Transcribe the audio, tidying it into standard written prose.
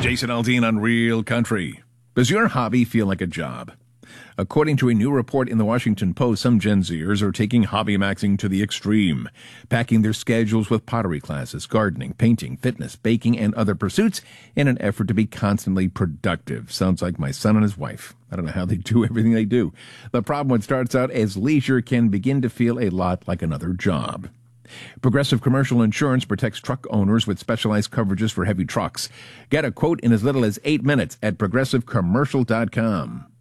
Jason Aldean on Real Country. Does your hobby feel like a job? According to a new report in the Washington Post, some Gen Zers are taking hobby maxing to the extreme, packing their schedules with pottery classes, gardening, painting, fitness, baking, and other pursuits in an effort to be constantly productive. Sounds like my son and his wife. I don't know how they do everything they do. The problem when it starts out as leisure can begin to feel a lot like another job. Progressive Commercial Insurance protects truck owners with specialized coverages for heavy trucks. Get a quote in as little as 8 minutes at progressivecommercial.com.